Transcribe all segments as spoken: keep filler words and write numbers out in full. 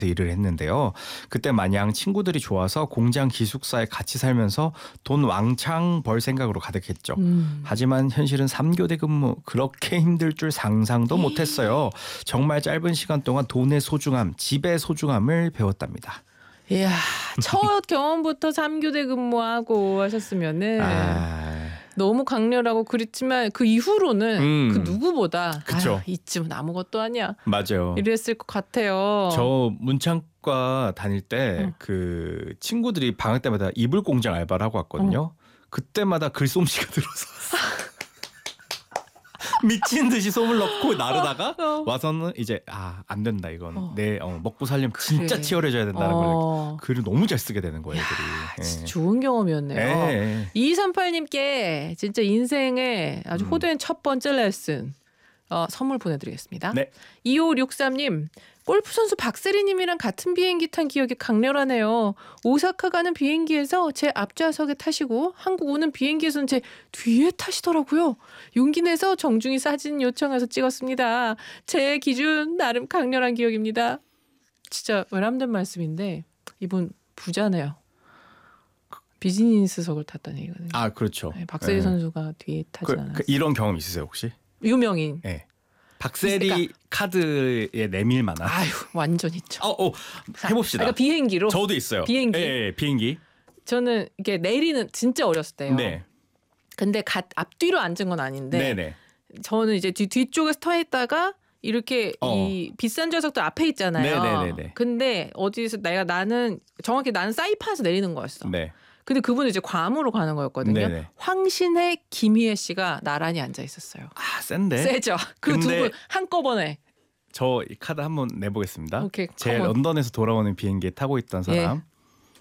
일을 했는데요. 그때 마냥 친구들이 좋아서 공장 기숙사에 같이 살면서 돈 왕창 벌 생각으로 가득했죠. 음. 하지만 현실은 삼 교대 근무 그렇게 힘들 줄 상상도 못했어요. 정말 짧은 시간 동안 돈의 소중함, 집의 소중함을 배웠답니다. 이야, 첫 경험부터 삼 교대 근무하고 하셨으면은 아... 너무 강렬하고 그렇지만 그 이후로는 음. 그 누구보다 그쵸. 아유, 이쯤은 아무것도 아니야. 맞아요. 이랬을 것 같아요. 저 문창과 다닐 때 그 응. 친구들이 방학 때마다 이불 공장 알바를 하고 왔거든요. 어. 그때마다 글솜씨가 들어서 미친 듯이 솜을 넣고 나르다가 어. 와서는 이제 아, 안 된다 이건 어. 내 어, 먹고 살려면 그래. 진짜 치열해져야 된다는 어. 걸 글을 너무 잘 쓰게 되는 거예요. 애들이. 진짜 예. 좋은 경험이었네요. 예. 이이삼팔님께 진짜 인생의 아주 호된 음. 첫 번째 레슨 어, 선물 보내드리겠습니다. 네. 이오육삼님 골프 선수 박세리님이랑 같은 비행기 탄 기억이 강렬하네요. 오사카 가는 비행기에서 제 앞좌석에 타시고 한국 오는 비행기에서는 제 뒤에 타시더라고요. 용기 내서 정중히 사진 요청해서 찍었습니다. 제 기준 나름 강렬한 기억입니다. 진짜 외람된 말씀인데 이분 부자네요. 비즈니스석을 탔다는 얘기거든요. 아 그렇죠. 네, 박세리 네. 선수가 뒤에 타지 그, 않았어요. 그 이런 경험 있으세요 혹시? 유명인. 네. 박세리 그러니까, 카드에 내밀 만한. 아유 완전 있죠. 어, 어 해봅시다. 그러니까 비행기로. 저도 있어요. 비행기. 예, 예, 비행기. 저는 이게 내리는 진짜 어렸을 때요. 네. 근데 갓 앞뒤로 앉은 건 아닌데. 네네. 저는 이제 뒤 뒤쪽에 서 있다가 이렇게 어. 이 비싼 좌석도 앞에 있잖아요. 네네네. 근데 어디서 내가 나는 정확히 나는 사이판에서 내리는 거였어. 네. 근데 그분은 이제 괌으로 가는 거였거든요. 네네. 황신혜, 김희애 씨가 나란히 앉아 있었어요. 아, 센데? 세죠. 그 두 분 한꺼번에. 저 이 카드 한번 내보겠습니다. 오케이, 제 컴온. 런던에서 돌아오는 비행기에 타고 있던 사람. 예.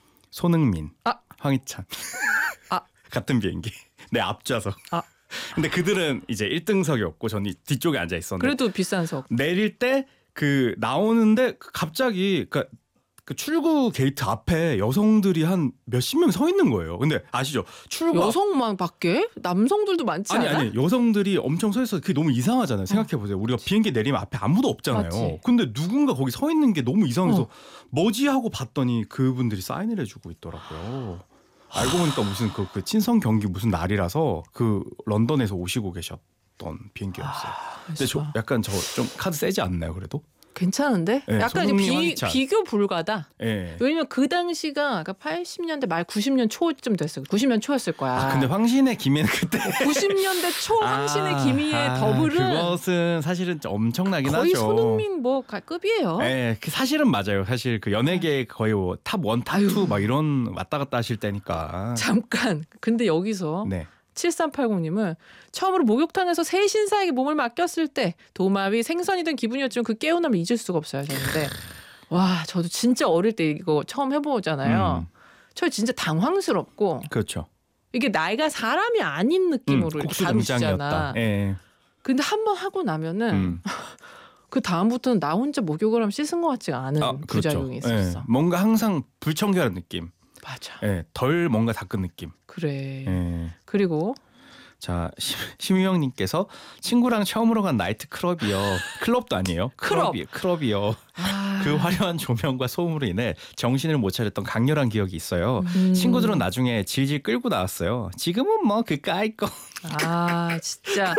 손흥민, 아. 황희찬. 아. 같은 비행기. 내 앞좌석. 아. 근데 그들은 이제 일 등석이었고 저는 뒤쪽에 앉아 있었는데. 그래도 비싼 석. 내릴 때 그 나오는데 갑자기 그러니까 그 출구 게이트 앞에 여성들이 한 몇십 명 서 있는 거예요. 근데 아시죠? 출구 여성만 밖에? 남성들도 많지 아니, 않아? 아니 아니 여성들이 엄청 서 있어서 그게 너무 이상하잖아요. 어. 생각해보세요. 우리가 비행기 내리면 앞에 아무도 없잖아요. 맞지. 근데 누군가 거기 서 있는 게 너무 이상해서 어. 뭐지 하고 봤더니 그분들이 사인을 해주고 있더라고요. 알고 보니까 무슨 그, 그 친선 경기 무슨 날이라서 그 런던에서 오시고 계셨던 비행기였어요. 아, 근데 저 약간 저 좀 카드 세지 않나요 그래도? 괜찮은데? 네, 약간 이제 비, 비교 불가다. 네. 왜냐면 그 당시가 그러니까 팔십 년대 말 구십 년 초쯤 됐어요. 구십 년 초였을 거야. 아, 근데 황신의 김희애는 그때 구십 년대 초 황신의 아, 김희애 아, 더블은 그것은 사실은 엄청나긴 거의 하죠. 거의 손흥민 뭐 급이에요. 네, 그 사실은 맞아요. 사실 그 연예계 거의 뭐 탑 원, 탑 투 막 이런 왔다 갔다 하실 때니까. 잠깐. 근데 여기서 네. 칠삼팔공님은 처음으로 목욕탕에서 새 신사에게 몸을 맡겼을 때 도마위 생선이던 기분이었지만 그 개운함을 잊을 수가 없어요. 하셨는데 와 저도 진짜 어릴 때 이거 처음 해보잖아요. 음. 저 진짜 당황스럽고 그렇죠. 이게 나이가 사람이 아닌 느낌으로 음, 다루시잖아. 예. 근데 한번 하고 나면은 음. 그 다음부터는 나 혼자 목욕을 하면 씻은 것 같지가 않은 아, 부작용이 그렇죠. 있었어. 예. 뭔가 항상 불청결한 느낌. 맞아. 예, 덜 뭔가 닦은 느낌. 그래. 예. 그리고 자 심유영님께서 친구랑 처음으로 간 나이트 클럽이요. 클럽도 아니에요. 클럽이 클럽이요. 아... 그 화려한 조명과 소음으로 인해 정신을 못 차렸던 강렬한 기억이 있어요. 음... 친구들은 나중에 질질 끌고 나왔어요. 지금은 뭐 그까이 거. 아 진짜.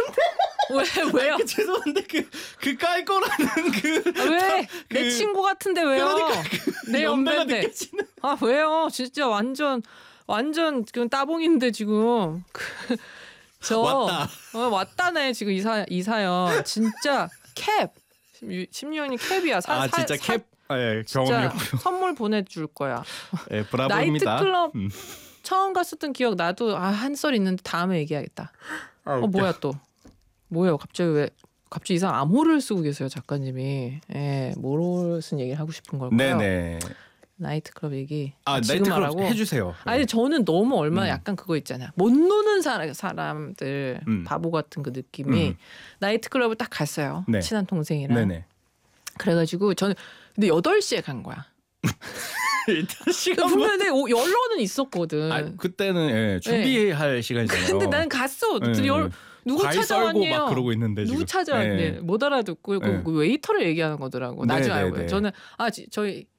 왜 왜요? 그, 죄송한데 그 그까이 거라는 그 왜? 그, 내 친구 같은데 왜요? 그러니까 그 내 연배인데. 느껴지는... 아 왜요? 진짜 완전 완전 그 따봉인데 지금. 저 왔다. 어, 왔다네 지금 이사 이사연 진짜 캡 심유영이 캡이야. 사, 아 사, 진짜 사, 캡. 아, 예, 경험이었고요. 선물 보내줄 거야. 예, 브라보입니다. 나이트클럽 음. 처음 갔었던 기억 나도 아, 한 썰 있는데 다음에 얘기하겠다. 아, 어 뭐야 또 뭐예요? 갑자기 왜 갑자기 이상 암호를 쓰고 계세요 작가님이. 예, 뭐로 쓴 얘기를 하고 싶은 걸까요? 네네. 나이트클럽 얘기. 아, 지금 나이트클럽 하라고? 해주세요. 아니 저는 너무 얼마나 음. 약간 그거 있잖아요. 못 노는 사람, 사람들 음. 바보 같은 그 느낌이. 음. 나이트클럽을 딱 갔어요. 네. 친한 동생이랑. 네네. 그래가지고 저는 근데 여덟 시에 간 거야. 일단 시간 분명히 연락은 있었거든. 아, 그때는 예, 준비할 네. 시간이잖아요. 근데 난 갔어. 네. 열, 누구 과일 썰고 찾아왔네요. 막 그러고 있는데 지금. 누구 찾아왔네. 네. 못 알아듣고 네. 그 웨이터를 얘기하는 거더라고. 네, 나중에 네, 알고요. 네. 저는 아 지, 저희